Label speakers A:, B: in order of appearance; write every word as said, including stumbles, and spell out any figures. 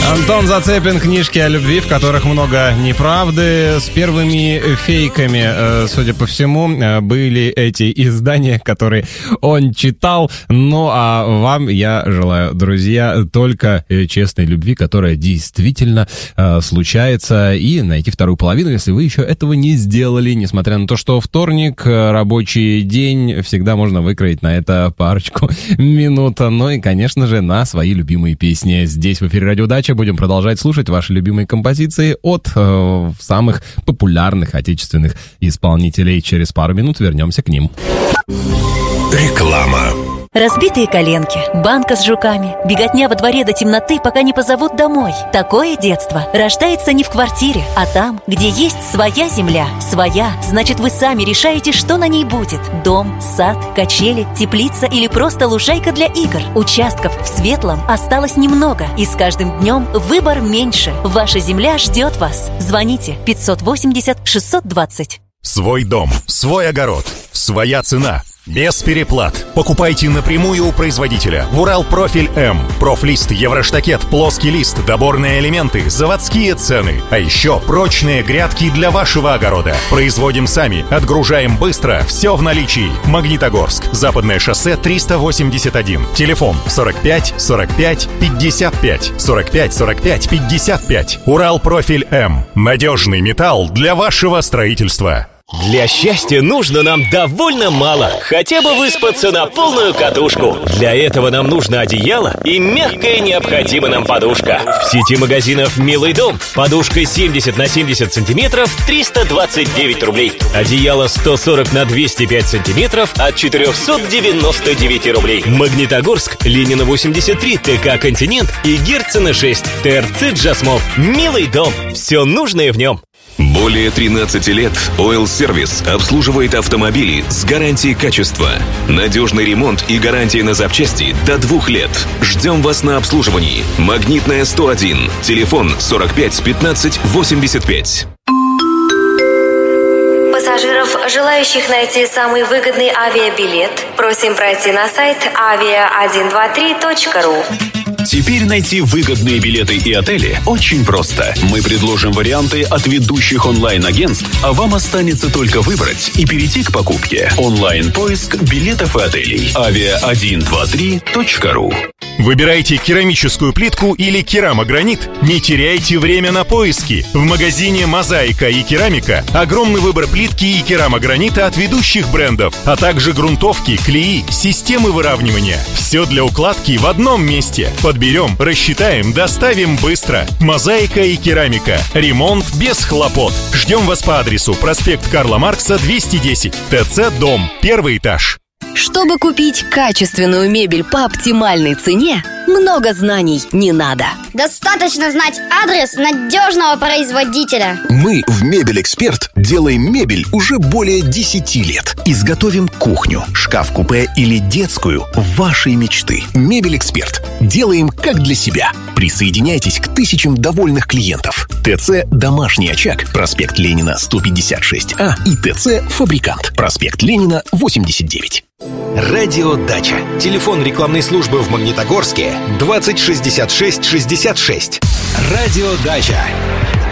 A: Антон Зацепин, книжки о любви, в которых много неправды. С первыми фейками, судя по всему, были эти издания, которые он читал. Ну, а вам я желаю, друзья, только честной любви, которая действительно случается. И найти вторую половину, если вы еще этого не сделали. Несмотря на то, что вторник, рабочий день, всегда можно выкроить на это парочку минут. Ну и, конечно же, на свои любимые песни. Здесь в эфире «Радио Дача» будем продолжать слушать ваши любимые композиции от э, самых популярных отечественных исполнителей. Через пару минут вернемся к ним.
B: Реклама.
C: Разбитые коленки, банка с жуками, беготня во дворе до темноты, пока не позовут домой. Такое детство рождается не в квартире, а там, где есть своя земля. Своя, значит, вы сами решаете, что на ней будет. Дом, сад, качели, теплица или просто лужайка для игр. Участков в Светлом осталось немного, и с каждым днем выбор меньше. Ваша земля ждет вас. Звоните пятьсот восемьдесят шестьсот двадцать.
B: Свой дом, свой огород, своя цена. Без переплат. Покупайте напрямую у производителя. В Уралпрофиль М. Профлист, Евроштакет, плоский лист, доборные элементы, заводские цены. А еще прочные грядки для вашего огорода. Производим сами, отгружаем быстро, все в наличии. Магнитогорск. Западное шоссе триста восемьдесят один. Телефон сорок пять сорок пять пятьдесят пять. сорок пять сорок пять пятьдесят пять. Уралпрофиль М. Надежный металл для вашего строительства.
D: Для счастья нужно нам довольно мало. Хотя бы выспаться на полную катушку. Для этого нам нужно одеяло и мягкая необходима нам подушка. В сети магазинов «Милый дом» подушка семьдесят на семьдесят сантиметров триста двадцать девять рублей. Одеяло сто сорок на двести пять сантиметров от четыреста девяносто девять рублей. Магнитогорск, Ленина восемьдесят три, ТК «Континент» и Герцена шесть, ТРЦ «Джасмол». «Милый дом». Все нужное в нем.
E: Более тринадцати лет Oil Service обслуживает автомобили с гарантией качества. Надежный ремонт и гарантия на запчасти до двух лет. Ждем вас на обслуживании. Магнитная сто один. Телефон сорок пять пятнадцать восемьдесят пять.
F: Пассажиров, желающих найти самый выгодный авиабилет, просим пройти на сайт авиа один два три точка ру.
G: Теперь найти выгодные билеты и отели очень просто. Мы предложим варианты от ведущих онлайн-агентств, а вам останется только выбрать и перейти к покупке. Онлайн-поиск билетов и отелей. авиа один два три точка ру.
B: Выбирайте керамическую плитку или керамогранит. Не теряйте время на поиски. В магазине «Мозаика» и «Керамика» огромный выбор плитки и керамогранита от ведущих брендов, а также грунтовки, клеи, системы выравнивания. Все для укладки в одном месте. Подберем, рассчитаем, доставим быстро. «Мозаика» и «Керамика». Ремонт без хлопот. Ждем вас по адресу проспект Карла Маркса, двести десять, ТЦ «Дом», первый этаж.
C: Чтобы купить качественную мебель по оптимальной цене, много знаний не надо.
H: Достаточно знать адрес надежного производителя.
I: Мы в «Мебель Эксперт» делаем мебель уже более десяти лет. Изготовим кухню, шкаф-купе или детскую вашей мечты. «Мебель Эксперт». Делаем как для себя. Присоединяйтесь к тысячам довольных клиентов. ТЦ «Домашний очаг», проспект Ленина, сто пятьдесят шесть А и ТЦ «Фабрикант», проспект Ленина, восемьдесят девять.
J: Радио Дача. Телефон рекламной службы в Магнитогорске двадцать шестьдесят шесть шестьдесят шесть. Радио Дача.